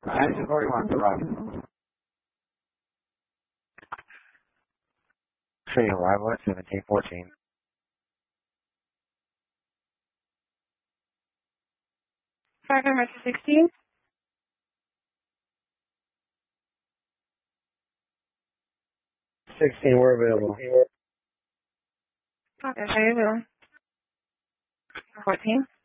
Engine 41 to Roger. Train arrival at 1714. Flight number 16. 16, we're available. Okay, how you doing? 14.